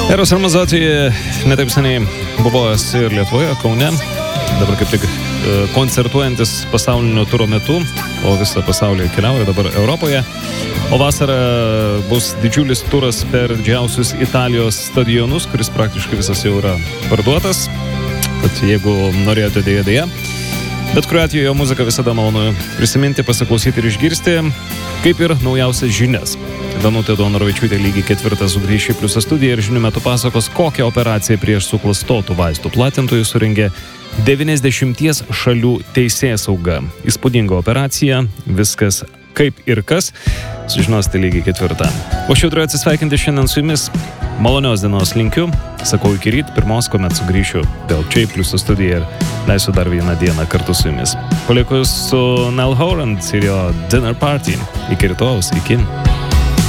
Eros Ramazzotti netaip seniai buvojęs ir Lietuvoje, Kaune, dabar kaip tik koncertuojantis pasaulinio turo metu, o visą pasaulį keliauja dabar Europoje. O vasarą bus didžiulis turas per didžiausius Italijos stadionus, kuris praktiškai visas jau yra parduotas. Tad jeigu norėjote dėja. Bet kuriuo atveju jo muziką visada malonu prisiminti, pasiklausyti ir išgirsti, kaip ir naujausias žinias. Danutė Donoravičiūtė lygiai 4 sugrįš į Pliuso studiją ir žinių metu pasakos, kokią operaciją prieš suklastotų vaistų platintojų surengė 90 šalių teisėsauga. Įspūdinga operacija, viskas kaip ir kas, sužinosite lygiai 4. O aš jau turiu atsisveikinti šiandien su jumis. Malonios dienos linkiu, sakau iki ryt, pirmos, kuomet sugrįšiu vėl čia į Pliuso studiją ir leisiu dar vieną dieną kartu su jumis. Palieku su Niall Horan ir jo Dinner Party. Iki rytojaus, iki.